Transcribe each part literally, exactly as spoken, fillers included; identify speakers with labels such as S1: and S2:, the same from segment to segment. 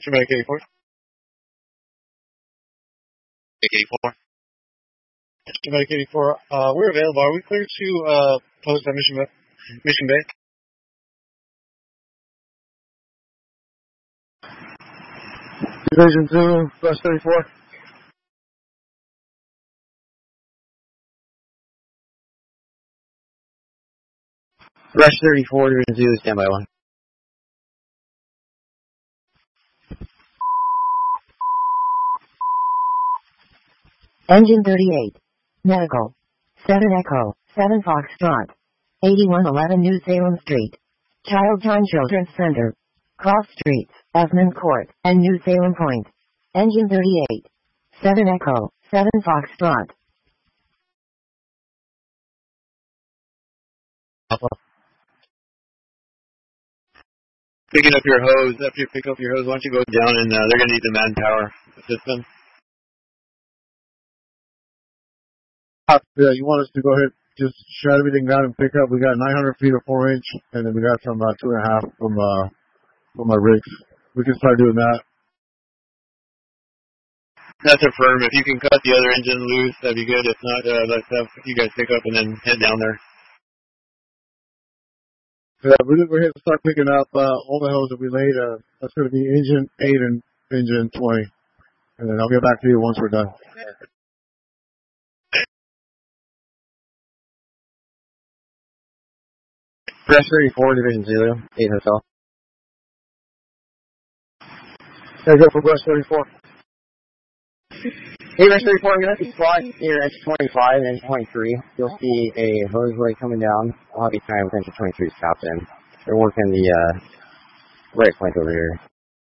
S1: Medic eighty-four. eighty-four. Medic eighty-four, uh, we're available. Are we clear to, uh, post at Mission, Mission Bay? Division two, Rush thirty-four.
S2: Rush thirty-four, Division two, standby one.
S3: Engine thirty-eight. Medical. seven Echo, seven Foxtrot. eighty-one eleven New Salem Street. Childtime Children's Center. Cross Streets, Esmond Court, and New Salem Point. Engine thirty-eight. seven Echo, seven Foxtrot.
S2: Picking up your hose. After you pick up your hose, why don't you go down and uh, they're going to need the manpower assistance.
S1: Yeah, you want us to go ahead, just shut everything down and pick up. We got nine hundred feet of four inch, and then we got some uh, two and a half from uh from our rigs. We can start doing that.
S2: That's affirmed. If you can cut the other engine loose, that'd be good. If not, uh, let's have you guys pick up and then head down there.
S1: Yeah, we're just going to start picking up uh, all the hose that we laid. Uh, that's going to be engine eight and engine twenty, and then I'll get back to you once we're done.
S2: Rush thirty-four, Division Zulu, eight Hotel.
S1: Yeah, go for Rush thirty-four.
S2: Hey, Rush thirty-four, I'm going to have to spot your engine twenty-five and engine twenty-three. You'll see a hose blade coming down. I'll have you trying with engine twenty-three stopped in. They're working the uh, right flank over here.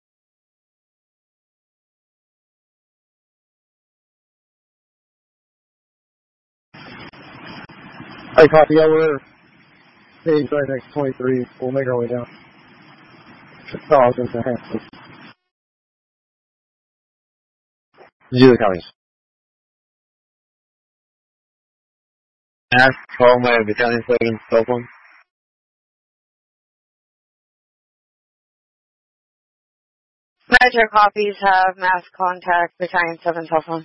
S1: Hey, copy, yeah, we're stage right next to twenty-three. We'll make our way down. Oh, I was going to say,
S2: Zulu counties. Ask, call my battalion seven cell phone.
S4: Roger, copies have mass contact, battalion seven cell phone.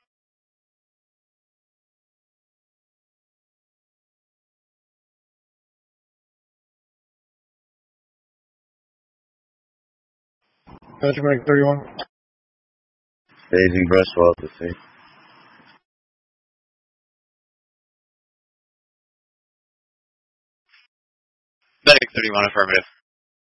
S1: Metric thirty-one.
S2: Staging brush well to see. Medic thirty-one, affirmative.